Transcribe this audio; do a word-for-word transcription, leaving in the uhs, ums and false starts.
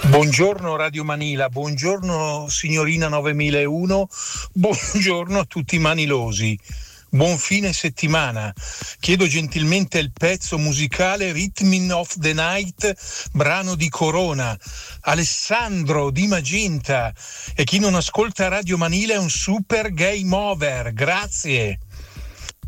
Buongiorno Radio Manila, buongiorno signorina novemilauno, buongiorno a tutti i manilosi. Buon fine settimana. Chiedo gentilmente il pezzo musicale Rhythm of the Night, brano di Corona, Alessandro di Magenta. E chi non ascolta Radio Manila è un super game over. Grazie.